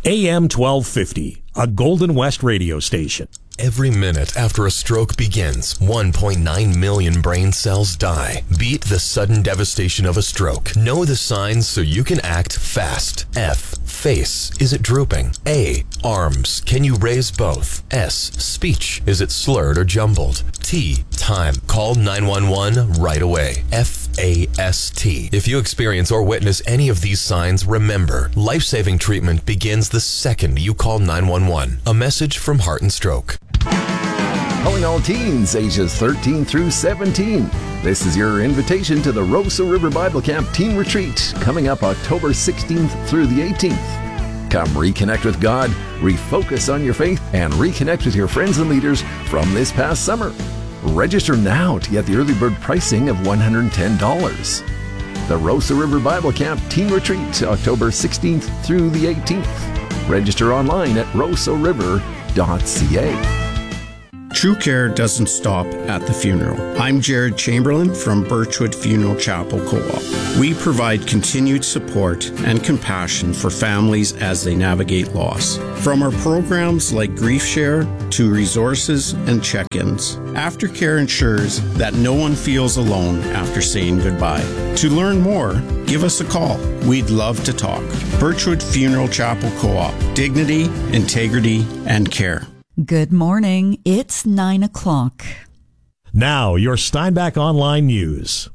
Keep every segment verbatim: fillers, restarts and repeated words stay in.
A M twelve fifty, a Golden West radio station. Every minute after a stroke begins, one point nine million brain cells die. Beat the sudden devastation of a stroke. Know the signs so you can act fast. F. Face. Is it drooping? A. Arms. Can you raise both? S. Speech. Is it slurred or jumbled? T. Time. Call nine one one right away. F A S T. If you experience or witness any of these signs, remember, life-saving treatment begins the second you call nine one one. A message from Heart and Stroke. Calling all teens ages thirteen through seventeen. This is your invitation to the Roseau River Bible Camp Teen Retreat coming up October sixteenth through the eighteenth. Come reconnect with God, refocus on your faith, and reconnect with your friends and leaders from this past summer. Register now to get the early bird pricing of one hundred ten dollars. The Roseau River Bible Camp Teen Retreat, October sixteenth through the eighteenth. Register online at roseau river dot c a. True care doesn't stop at the funeral. I'm Jared Chamberlain from Birchwood Funeral Chapel Co-op. We provide continued support and compassion for families as they navigate loss. From our programs like Grief Share to resources and check-ins, Aftercare ensures that no one feels alone after saying goodbye. To learn more, give us a call. We'd love to talk. Birchwood Funeral Chapel Co-op. Dignity, integrity, and care. Good morning. It's nine o'clock. Now, your Steinbach Online News.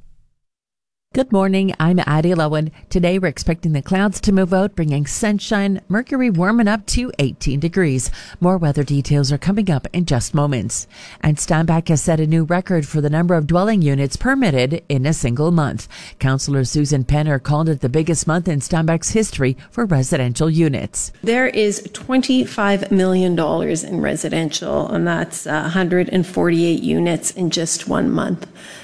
Good morning. I'm Addie Lowen. Today, we're expecting the clouds to move out, bringing sunshine, mercury warming up to eighteen degrees. More weather details are coming up in just moments. And Steinbach has set a new record for the number of dwelling units permitted in a single month. Councillor Susan Penner called it the biggest month in Steinbach's history for residential units. There is twenty-five million dollars in residential, and that's uh, one hundred forty-eight units in just one month.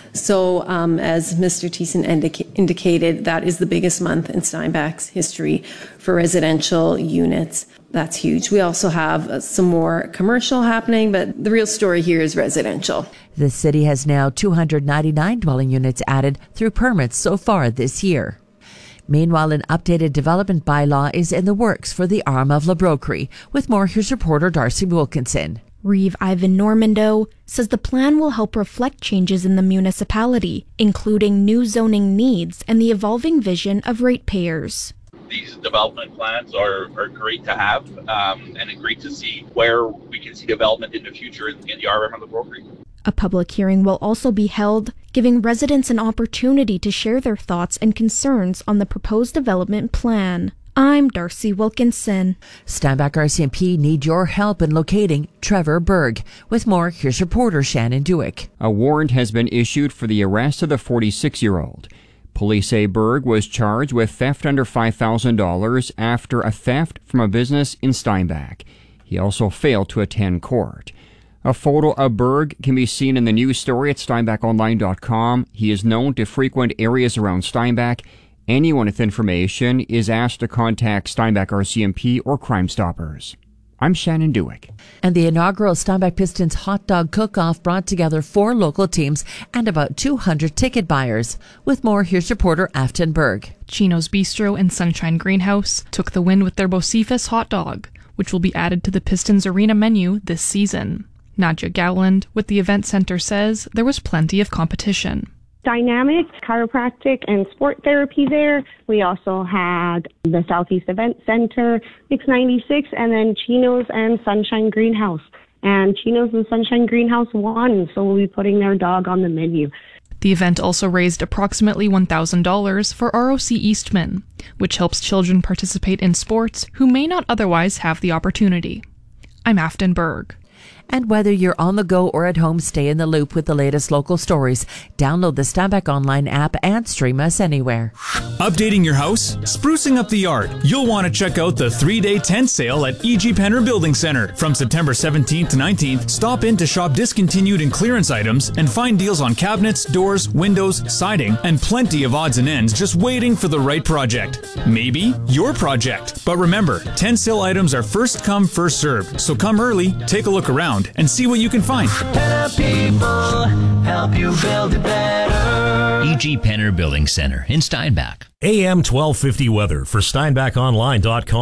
So um, as Mister Thiessen indica- indicated, that is the biggest month in Steinbach's history for residential units. That's huge. We also have uh, some more commercial happening, but the real story here is residential. The city has now two hundred ninety-nine dwelling units added through permits so far this year. Meanwhile, an updated development bylaw is in the works for the arm of La Broquerie. With more, here's reporter Darcy Wilkinson. Reeve Ivan Normando says the plan will help reflect changes in the municipality, including new zoning needs and the evolving vision of ratepayers. These development plans are, are great to have um, and great to see where we can see development in the future in, in the R M of La Broquerie. A public hearing will also be held, giving residents an opportunity to share their thoughts and concerns on the proposed development plan. I'm Darcy Wilkinson. Steinbach R C M P need your help in locating Trevor Berg. With more, here's reporter Shannon Dewick. A warrant has been issued for the arrest of the forty-six-year-old. Police say Berg was charged with theft under five thousand dollars after a theft from a business in Steinbach. He also failed to attend court. A photo of Berg can be seen in the news story at steinbach online dot com. He is known to frequent areas around Steinbach. Anyone with information is asked to contact Steinbach R C M P or Crime Stoppers. I'm Shannon Dewick. And the inaugural Steinbach Pistons Hot Dog Cook-Off brought together four local teams and about two hundred ticket buyers. With more, here's reporter Afton Berg. Chino's Bistro and Sunshine Greenhouse took the win with their Bocephus hot dog, which will be added to the Pistons arena menu this season. Nadja Gowland with the event center says there was plenty of competition. Dynamics, chiropractic, and sport therapy there. We also had the Southeast Event Center, Mix ninety-six, and then Chino's and Sunshine Greenhouse. And Chino's and Sunshine Greenhouse won, so we'll be putting their dog on the menu. The event also raised approximately one thousand dollars for R O C Eastman, which helps children participate in sports who may not otherwise have the opportunity. I'm Afton Berg. And whether you're on the go or at home, stay in the loop with the latest local stories. Download the Steinbach Online app and stream us anywhere. Updating your house? Sprucing up the yard? You'll want to check out the three-day tent sale at E G. Penner Building Center. From September seventeenth to nineteenth, stop in to shop discontinued and clearance items and find deals on cabinets, doors, windows, siding, and plenty of odds and ends just waiting for the right project. Maybe your project. But remember, tent sale items are first come, first served. So come early, take a look around, and see what you can find. Better people help you build it better. E G. Penner Building Center in Steinbach. A M twelve fifty weather for steinbach online dot com.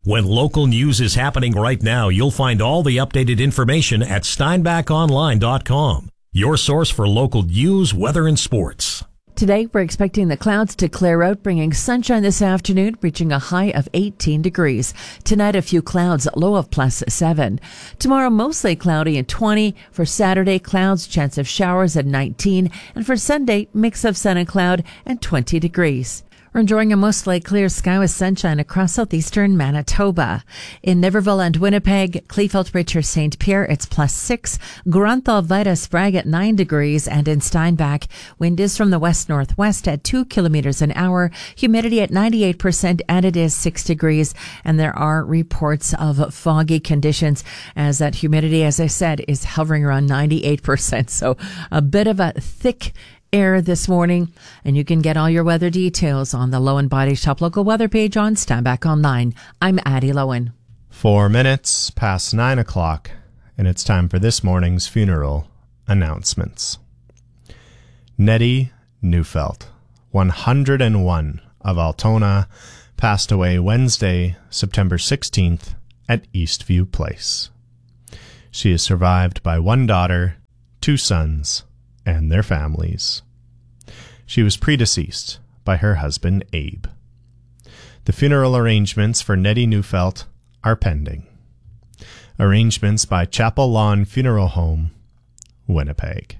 When local news is happening right now, you'll find all the updated information at steinbach online dot com, your source for local news, weather, and sports. Today, we're expecting the clouds to clear out, bringing sunshine this afternoon, reaching a high of eighteen degrees. Tonight, a few clouds, low of plus seven. Tomorrow, mostly cloudy and twenty. For Saturday, clouds, chance of showers at nineteen. And for Sunday, mix of sun and cloud and twenty degrees. We're enjoying a mostly clear sky with sunshine across southeastern Manitoba. In Niverville and Winnipeg, Kleefeld, Richer, Saint Pierre, it's plus six. Grunthal, Vida, Sprague at nine degrees. And in Steinbach, wind is from the west-northwest at two kilometers an hour. Humidity at ninety-eight percent, and it is six degrees. And there are reports of foggy conditions as that humidity, as I said, is hovering around ninety-eight percent. So a bit of a thick air this morning, and you can get all your weather details on the Lowen Body Shop local weather page on Steinbach Online. I'm Addie Lowen. Four minutes past nine o'clock, and it's time for this morning's funeral announcements. Nettie Neufeld, one hundred and one, of Altona, passed away Wednesday, September sixteenth, at Eastview Place. She is survived by one daughter, two sons, and their families. She was predeceased by her husband, Abe. The funeral arrangements for Nettie Neufeld are pending. Arrangements by Chapel Lawn Funeral Home, Winnipeg.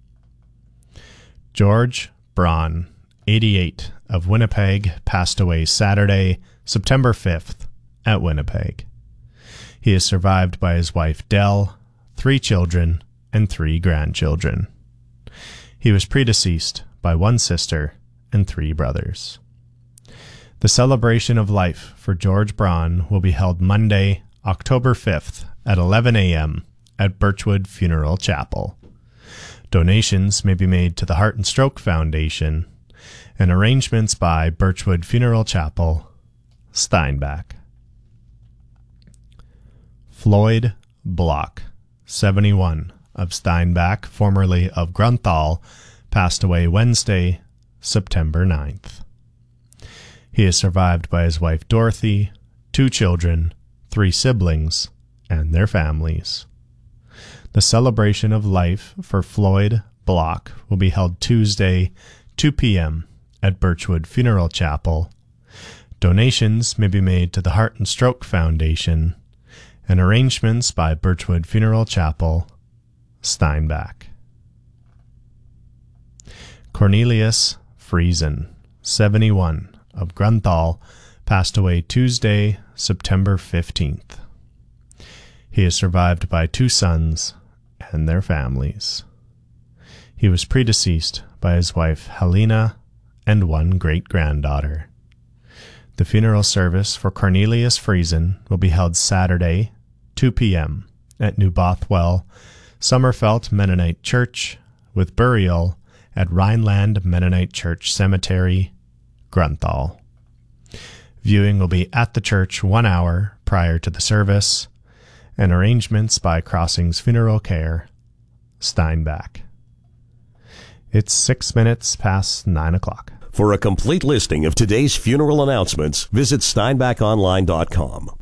George Braun, eighty-eight, of Winnipeg, passed away Saturday, September fifth, at Winnipeg. He is survived by his wife, Dell, three children, and three grandchildren. He was predeceased by one sister and three brothers. The celebration of life for George Braun will be held Monday, October fifth at eleven a.m. at Birchwood Funeral Chapel. Donations may be made to the Heart and Stroke Foundation, and arrangements by Birchwood Funeral Chapel, Steinbach. Floyd Block, seventy-one, of Steinbach, formerly of Grunthal, passed away Wednesday, September ninth. He is survived by his wife Dorothy, two children, three siblings, and their families. The celebration of life for Floyd Block will be held Tuesday, two p.m. at Birchwood Funeral Chapel. Donations may be made to the Heart and Stroke Foundation, and arrangements by Birchwood Funeral Chapel, Steinbach. Cornelius Friesen, seventy-one, of Grunthal, passed away Tuesday, September fifteenth. He is survived by two sons and their families. He was predeceased by his wife Helena and one great-granddaughter. The funeral service for Cornelius Friesen will be held Saturday, two p.m. at New Bothwell, Summerfelt Mennonite Church, with burial at Rhineland Mennonite Church Cemetery, Grunthal. Viewing will be at the church one hour prior to the service, and arrangements by Crossings Funeral Care, Steinbach. It's six minutes past nine o'clock. For a complete listing of today's funeral announcements, visit steinbach online dot com.